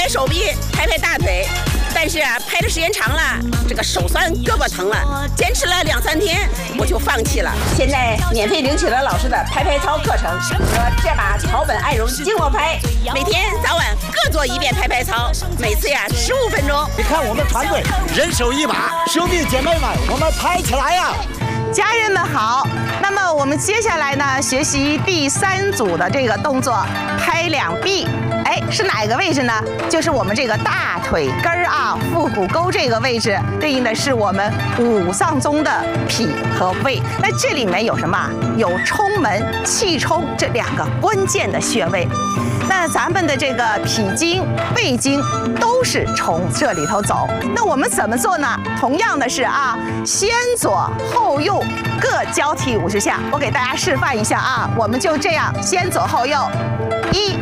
拍手臂，拍拍大腿。但是啊，拍的时间长了，这个手酸，胳膊疼了，坚持了2、3天，我就放弃了。现在免费领取了老师的拍拍操课程，说这把草本爱绒经我拍，每天早晚各做1遍拍拍操，每次呀15分钟。 你看我们团队人手一把，兄弟姐妹们，我们拍起来呀！ 家人们好，那么我们接下来呢，学习第3组的这个动作，拍两臂。哎，是哪个位置呢？就是我们这个大腿根儿啊，腹股沟这个位置，对应的是我们五脏中的脾和胃。那这里面有什么？有冲门、气冲这2个关键的穴位。那咱们的这个脾经、胃经都是从这里头走。那我们怎么做呢？同样的是啊，先左后右各交替50下。我给大家示范一下啊，我们就这样先左后右，1、